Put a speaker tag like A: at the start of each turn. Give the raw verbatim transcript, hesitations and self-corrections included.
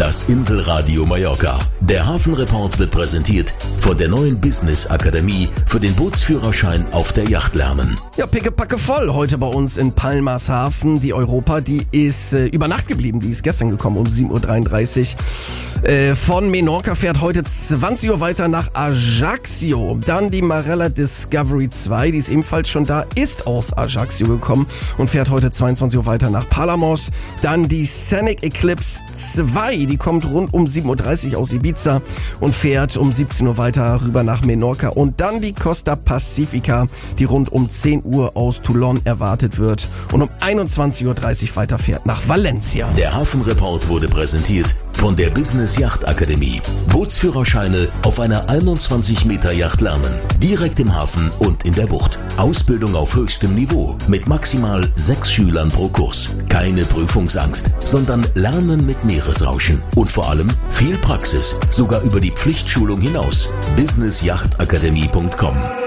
A: Das Inselradio Mallorca. Der Hafenreport wird präsentiert von der neuen Business Akademie für den Bootsführerschein auf der Yacht lernen.
B: Ja, pickepacke voll heute bei uns in Palmas Hafen. Die Europa, die ist äh, über Nacht geblieben. Die ist gestern gekommen um sieben Uhr dreiunddreißig. Äh, von Menorca fährt heute zwanzig Uhr weiter nach Ajaccio. Dann die Marella Discovery zwei, die ist ebenfalls schon da, ist aus Ajaccio gekommen und fährt heute zweiundzwanzig Uhr weiter nach Palamos. Dann die Scenic Eclipse zwei, die kommt rund um sieben Uhr dreißig aus Ibiza und fährt um siebzehn Uhr weiter rüber nach Menorca. Und dann die Costa Pacifica, die rund um zehn Uhr aus Toulon erwartet wird und um einundzwanzig Uhr dreißig weiterfährt nach Valencia.
A: Der Hafenreport wurde präsentiert von der Business Yacht Akademie. Bootsführerscheine auf einer einundzwanzig Meter Yacht lernen. Direkt im Hafen und in der Bucht. Ausbildung auf höchstem Niveau mit maximal sechs Schülern pro Kurs. Keine Prüfungsangst, sondern Lernen mit Meeresrauschen. Und vor allem viel Praxis, sogar über die Pflichtschulung hinaus. business yacht akademie punkt com